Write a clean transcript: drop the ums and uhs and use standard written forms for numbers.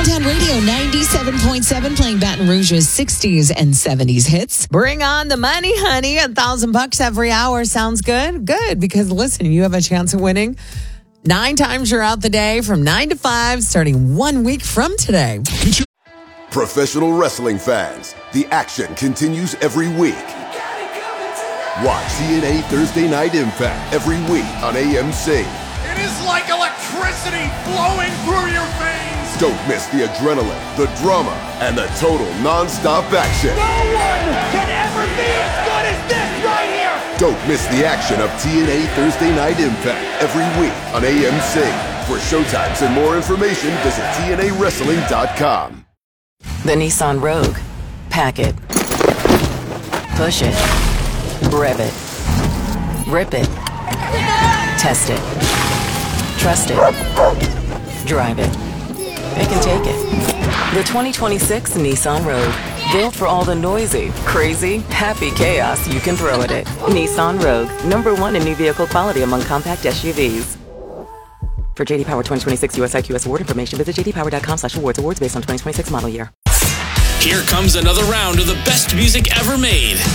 Downtown Radio 97.7 playing Baton Rouge's 60s and 70s hits. Bring on the money, honey. $1,000 every hour. Sounds good? Good, because listen, you have a chance of winning 9 times throughout the day from 9 to 5, starting 1 week from today. Professional wrestling fans, the action continues every week. Watch TNA Thursday Night Impact every week on AMC. It is like electricity flowing through your veins. Don't miss the adrenaline, the drama, and the total non-stop action. No one can ever be as good as this right here. Don't miss the action of TNA Thursday Night Impact every week on AMC. For showtimes and more information, visit TNAWrestling.com. The Nissan Rogue. Pack it. Push it. Rev it. Rip it. Test it. Trust it. Drive it. It can take it. The 2026 Nissan Rogue. Built for all the noisy, crazy, happy chaos you can throw at it. Nissan Rogue. #1 in new vehicle quality among compact SUVs. For JD Power 2026 US IQS award information, visit jdpower.com/awards. Awards based on 2026 model year. Here comes another round of the best music ever made.